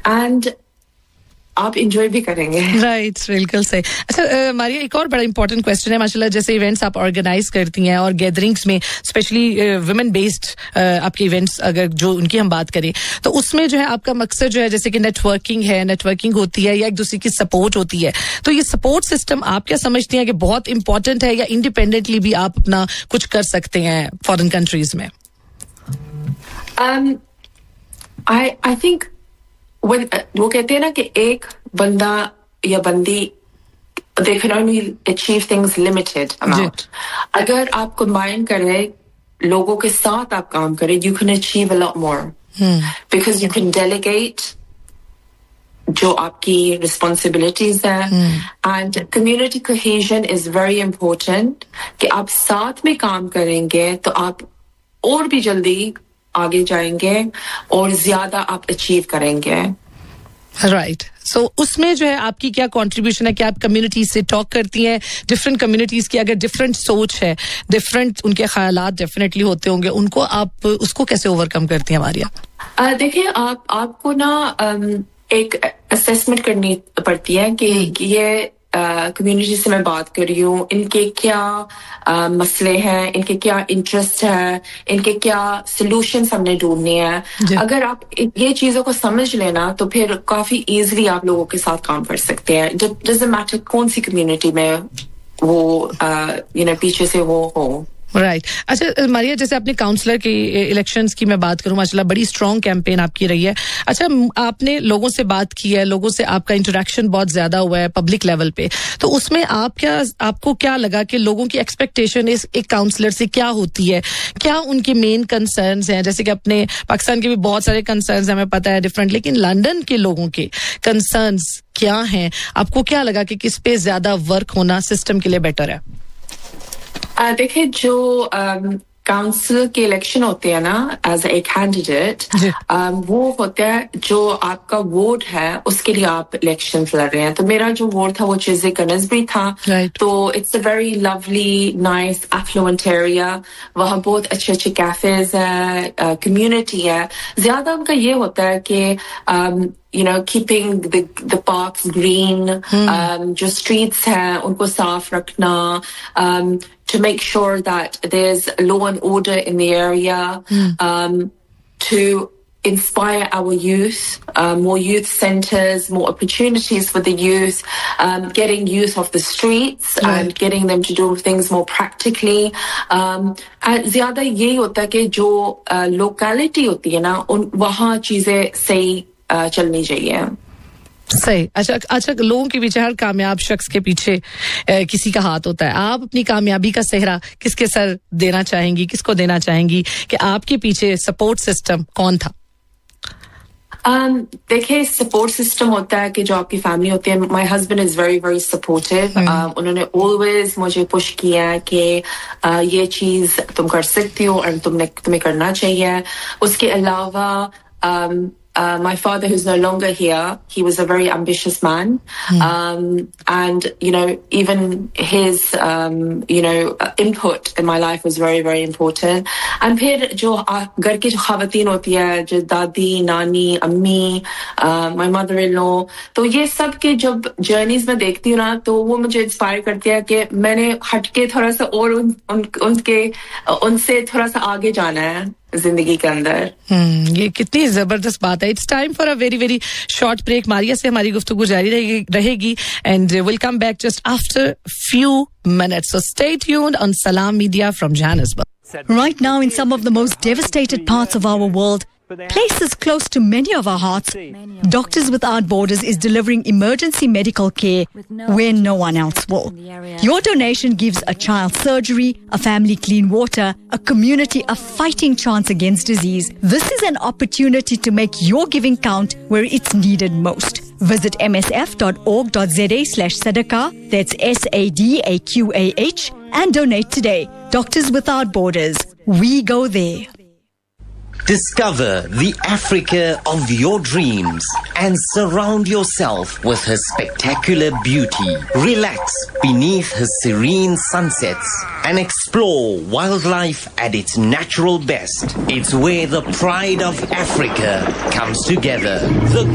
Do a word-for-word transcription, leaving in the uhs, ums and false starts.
and आप enjoy भी करेंगे. Right, बिल्कुल सही. अच्छा मारिया, एक और बड़ा important question है. माशाल्लाह जैसे events आप organize करती हैं और gatherings में especially women based आपके events अगर जो उनकी हम बात करें तो उसमें जो है आपका मकसद जो है जैसे कि networking है, networking होती है या एक दूसरे की support होती है. तो ये support system आप क्या समझती हैं कि बहुत important है या independently भी आप अपना कुछ कर सकते हैं foreign countries में? Um, I I think When, uh, वो कहते हैं ना कि एक बंदा या बंदी they can only achieve things limited amount. अगर आप combine करें लोगों के साथ आप काम करें you can achieve a lot more hmm. because you can delegate जो आपकी responsibilities हैं hmm. and community cohesion is very important कि आप साथ में काम करेंगे तो आप और भी जल्दी आगे जाएंगे और ज्यादा आप अचीव करेंगे. राइट सो उसमें जो है आपकी क्या कंट्रीब्यूशन है कि आप कम्युनिटी से टॉक करती हैं डिफरेंट कम्युनिटीज की अगर डिफरेंट सोच है डिफरेंट उनके ख्यालात डेफिनेटली होते होंगे उनको आप उसको कैसे ओवरकम करती हैं मारिया? uh, देखिए आप आपको ना um, एक असेसमेंट करनी पड़ती है कि hmm. ये कम्युनिटी uh, से मैं बात कर रही हूँ इनके क्या uh, मसले हैं इनके क्या इंटरेस्ट है इनके क्या सॉल्यूशंस हमने ढूंढने हैं. अगर आप ये चीजों को समझ लेना तो फिर काफी इजीली आप लोगों के साथ काम कर सकते हैं. डजंट मैटर कौन सी कम्युनिटी में वो यू नो पीछे से वो हो. Right right. अच्छा मारिया जैसे आपने काउंसलर की इलेक्शंस की मैं बात करूं माशाल्लाह बड़ी स्ट्रांग कैंपेन आपकी रही है. अच्छा आपने लोगों से बात की है लोगों से आपका इंटरेक्शन बहुत ज्यादा हुआ है पब्लिक लेवल पे तो उसमें आप क्या आपको क्या लगा कि लोगों की एक्सपेक्टेशन इस एक काउंसलर से क्या होती है क्या उनके मेन कंसर्न्स हैं? जैसे कि अपने पाकिस्तान के भी बहुत सारे कंसर्न्स हमें पता है डिफरेंट लेकिन लंदन के लोगों के कंसर्न्स क्या हैं? आपको क्या लगा कि किस पे ज्यादा वर्क होना सिस्टम के लिए बेटर है? Uh, देखिए जो काउंसिल um, के इलेक्शन होते हैं ना एज ए कैंडिडेट वो होता है जो आपका वोट है उसके लिए आप इलेक्शन लड़ रहे हैं. तो मेरा जो वोट था वो चीज़े कनज़बी था right. तो it's a very lovely nice effluent area. वहाँ बहुत अच्छे अच्छे कैफेज हैं कम्युनिटी uh, है. ज्यादा उनका ये होता है कि um, you know, keeping the the parks green, hmm. um, जो streets हैं उनको साफ रखना, um, to make sure that there's law and order in the area, hmm. um, to inspire our youth, uh, more youth centres, more opportunities for the youth, um, getting youth off the streets right. and getting them to do things more practically. Um, and ज़्यादा यही होता है कि जो uh, locality होती है ना उन वहाँ चीजें सही Uh, चलनी चाहिए. सही. अच्छा अच्छा लोगों के पीछे हर कामयाब शख्स के पीछे ए, किसी का हाथ होता है. आप अपनी कामयाबी का सेहरा किसके सर देना चाहेंगी किसको देना चाहेंगी कि आपके पीछे सपोर्ट सिस्टम कौन था? um, देखिए सपोर्ट सिस्टम होता है कि जो आपकी फैमिली होती है. My husband is very very supportive. उन्होंने ऑलवेज मुझे पुश किया है कि uh, ये चीज तुम कर सकती हो और तुमने तुम्हें करना चाहिए. उसके अलावा um, Uh, my father, who's no longer here, he was a very ambitious man. Mm. Um, and, you know, even his, um, you know, input in my life was very, very important. And फिर जो घर की जो ख़वातीन होती है, जो दादी, नानी, अम्मी, uh, my mother-in-law, तो ये सब के जब journeys में देखती हूँ ना, तो वो मुझे inspire करती है कि मैंने हटके थोड़ा सा और उन, उन, उनके, उनसे थोड़ा सा आगे जाना है जिंदगी के अंदर. हम्म ये कितनी जबरदस्त बात है. It's time for a very very short break. Maria से हमारी गुफ्तगू जारी रहेगी रहेगी and will come back just after few minutes. So stay tuned on Salam Media from Johannesburg. Right now, in some of the most devastated parts of our world, places close to many of our hearts, Doctors Without Borders is delivering emergency medical care where no one else will. Your donation gives a child surgery, a family clean water, a community a fighting chance against disease. This is an opportunity to make your giving count where it's needed most. Visit msf.org.za slash sadaqah, that's S A D A Q A H, and donate today. Doctors Without Borders. We go there. Discover the Africa of your dreams and surround yourself with her spectacular beauty. Relax beneath her serene sunsets and explore wildlife at its natural best. It's where the pride of Africa comes together. The